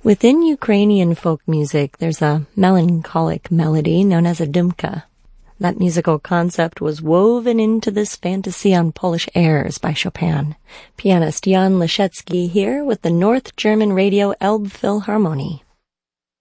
Within Ukrainian folk music, there's a melancholic melody known as a dumka. That musical concept was woven into this fantasy on Polish airs by Chopin. Pianist Jan Leszecki here with the North German Radio Elbphilharmonie.